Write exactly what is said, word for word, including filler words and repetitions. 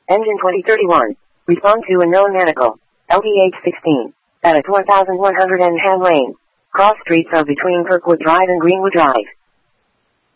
Engine twenty thirty-one. Respond to unknown medical. L T H sixteen. At a one thousand one hundred and Ham Lane. Cross streets are between Kirkwood Drive and Greenwood Drive.